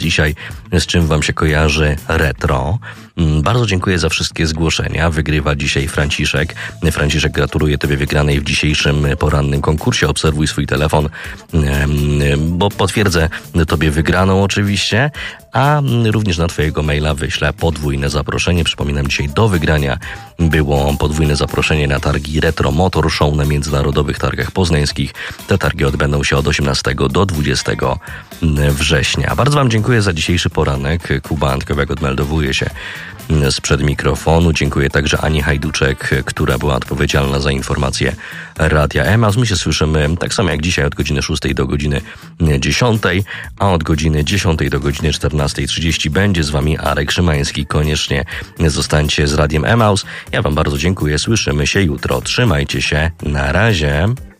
dzisiaj, z czym wam się kojarzy retro. Bardzo dziękuję za wszystkie zgłoszenia. Wygrywa dzisiaj Franciszek. Franciszek, gratuluję tobie wygranej w dzisiejszym porannym konkursie. Obserwuj swój telefon, bo potwierdzę tobie wygraną oczywiście, a również na twojego maila wyślę podwójne zaproszenie. Przypominam, dzisiaj do wygrania było podwójne zaproszenie na targi Retro Motor Show na Międzynarodowych Targach Poznańskich. Te targi odbędą się od 18 do 20 września. Bardzo wam dziękuję za dzisiejszy poranek. Kuba Antkowiak odmeldowuje się sprzed mikrofonu. Dziękuję także Ani Hajduczek, która była odpowiedzialna za informacje Radia Emaus. My się słyszymy tak samo jak dzisiaj od godziny 6 do godziny 10, a od godziny 10 do godziny 14:30 będzie z wami Arek Szymański. Koniecznie zostańcie z Radiem Emaus. Ja wam bardzo dziękuję. Słyszymy się jutro. Trzymajcie się. Na razie.